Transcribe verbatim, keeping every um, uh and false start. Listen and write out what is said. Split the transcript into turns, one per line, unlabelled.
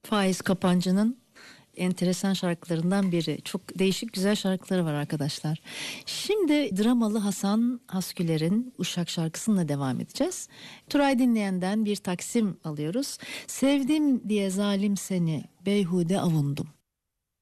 Faiz Kapancı'nın enteresan şarkılarından biri. Çok değişik güzel şarkıları var arkadaşlar. Şimdi dramalı Hasan Hasküler'in Uşak şarkısıyla devam edeceğiz. Turay dinleyenden bir taksim alıyoruz. Sevdim diye zalim seni beyhude avundum.